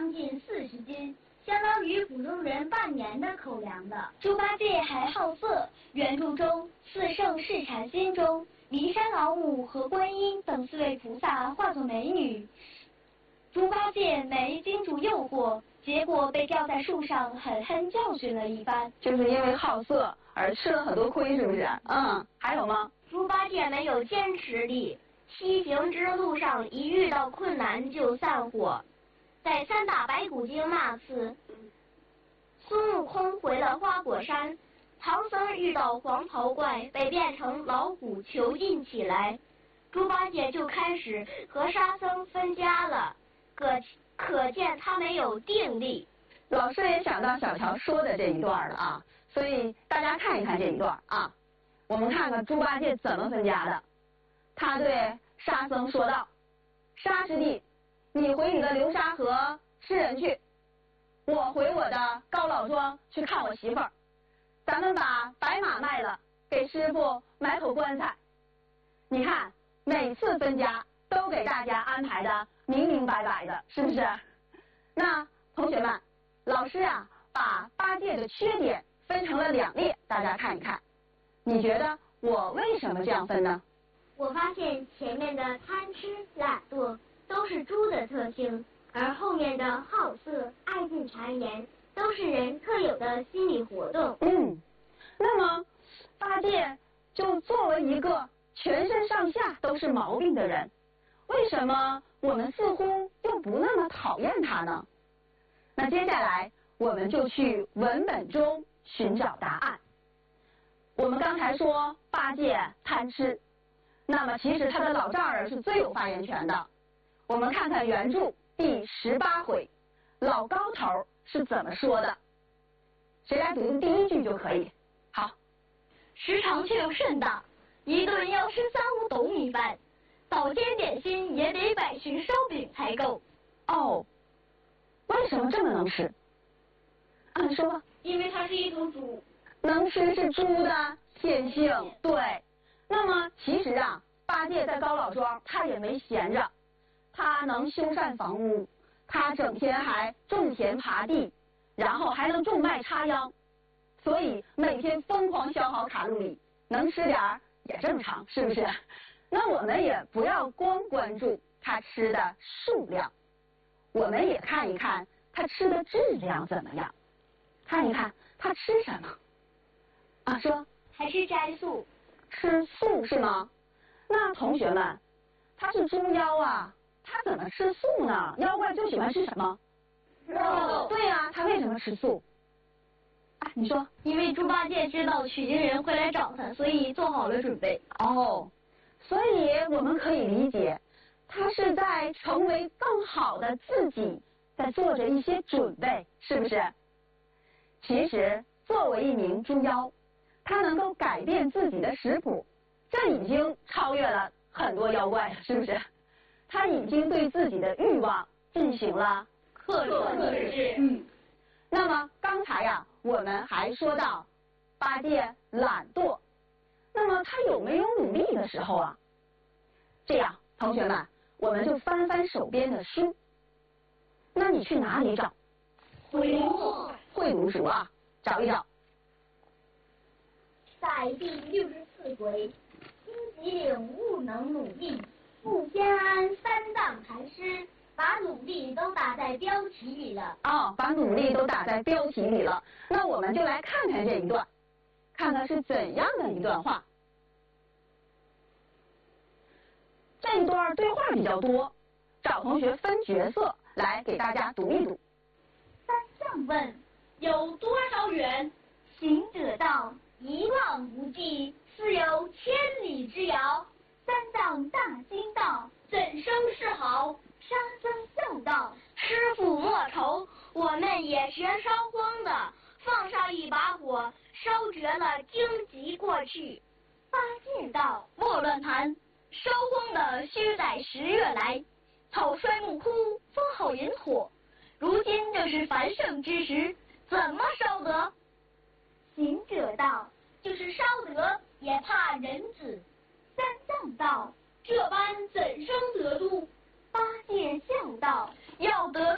将近40斤，相当于普通人半年的口粮的。 猪八戒还好色，原著中四圣试禅心中，骊山老母和观音等4位菩萨化作美女，猪八戒没经住诱惑，结果被吊在树上狠狠教训了一番。 就是因为好色而吃了很多亏，是不是？还有吗？ 猪八戒没有坚持力，西行之路上一遇到困难就散伙。在3打白骨精那次，孙悟空回了花果山，唐僧遇到黄袍怪，被变成老虎囚禁起来，猪八戒就开始和沙僧分家了，可见他没有定力。 老师也想到小乔说的这一段了啊，所以大家看一看这一段啊。我们看看猪八戒怎么分家的。他对沙僧说道：“沙师弟，你回你的流沙河吃人去，我回我的高老庄去看我媳妇儿。咱们把白马卖了，给师傅买口棺材。你看，每次分家都给大家安排的明明白白的，是不是？那同学们，老师啊，把八戒的缺点分成了2列，大家看一看。你觉得我为什么这样分呢？ 我发现前面的贪吃、懒惰都是猪的特性，而后面的好色、爱近谗言都是人特有的心理活动。 那么八戒就作为一个全身上下都是毛病的人，为什么我们似乎又不那么讨厌他呢？那接下来我们就去文本中寻找答案。我们刚才说八戒贪吃，那么其实他的老丈人是最有发言权的。我们看看原著第18回，老高头是怎么说的？谁来读第1句就可以。好， 时长却又甚大，一顿要吃3、5斗米饭，早间点心也得100寻烧饼才够。 哦，为什么这么能吃？你说吧。 因为它是一头猪。 能吃是猪的天性，对。那么其实啊，八戒在高老庄他也没闲着，他能修缮房屋，他整天还种田耙地，然后还能种麦插秧，所以每天疯狂消耗卡路里，能吃点儿也正常，是不是？那我们也不要光关注他吃的数量，我们也看一看他吃的质量怎么样，看一看他吃什么。说还吃斋素。 吃素是吗？那同学们，他是猪妖啊，他怎么吃素呢？妖怪最喜欢吃什么？ 肉。 对啊，他为什么吃素？你说。 因为猪八戒知道取经人会来找他，所以做好了准备。 所以我们可以理解，他是在成为更好的自己，在做着一些准备，是不是？其实作为一名猪妖，他能够改变自己的食谱，这已经超越了很多妖怪了，是不是？他已经对自己的欲望进行了克制。 那么刚才呀，我们还说到八戒懒惰，那么他有没有努力的时候啊？这样，同学们，我们就翻翻手边的书。那你去哪里找？会读书啊，找一找。 在第64回，荆棘岭悟能努力，不先安3藏禅师，把努力都打在标题里了。 把努力都打在标题里了。那我们就来看看这一段，看看是怎样的一段话。这一段对话比较多，找同学分角色来给大家读一读。 三藏问： 有多少远？ 行者道：1望无际，似有千里之遥。三藏大惊道：怎生是好？沙僧笑道： 师傅莫愁，我们也学烧荒的，放上一把火，烧绝了荆棘过去。 八戒道： 莫乱谈，烧荒的须在10月来，草衰木枯，风好引火。如今正是繁盛之时，怎么烧得？ 行者道： 就是烧得，也怕人子。 三藏道： 这般怎生得度？ 八戒笑道： 要得